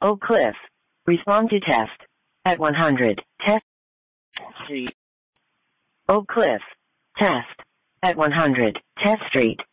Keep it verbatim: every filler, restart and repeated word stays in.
Oak Cliff. Respond to test. At one hundred. Test. C. Oak Cliff. Test. At one hundred. Test Street.